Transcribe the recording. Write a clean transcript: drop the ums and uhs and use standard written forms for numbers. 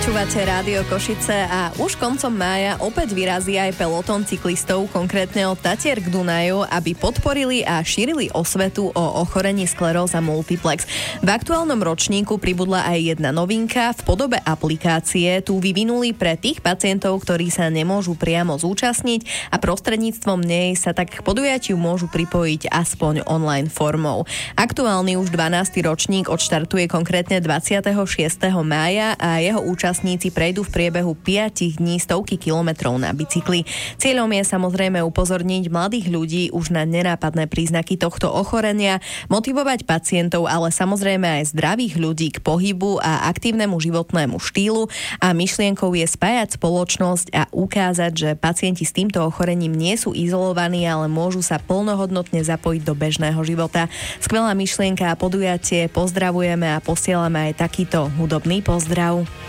Počúvate Rádio Košice a už koncom mája opäť vyrazí aj peloton cyklistov, konkrétne od Tatier k Dunaju, aby podporili a šírili osvetu o ochorení skleróza multiplex. V aktuálnom ročníku pribudla aj jedna novinka v podobe aplikácie. Tu vyvinuli pre tých pacientov, ktorí sa nemôžu priamo zúčastniť a prostredníctvom nej sa tak k podujatiu môžu pripojiť aspoň online formou. Aktuálny už 12. ročník odštartuje konkrétne 26. mája a jeho účastníci prejdú v priebehu 5 dní stovky kilometrov na bicykli. Cieľom je samozrejme upozorniť mladých ľudí už na nenápadné príznaky tohto ochorenia, motivovať pacientov, ale samozrejme aj zdravých ľudí k pohybu a aktívnemu životnému štýlu a myšlienkou je spájať spoločnosť a ukázať, že pacienti s týmto ochorením nie sú izolovaní, ale môžu sa plnohodnotne zapojiť do bežného života. Skvelá myšlienka a podujatie, pozdravujeme a posielame aj takýto hudobný pozdrav.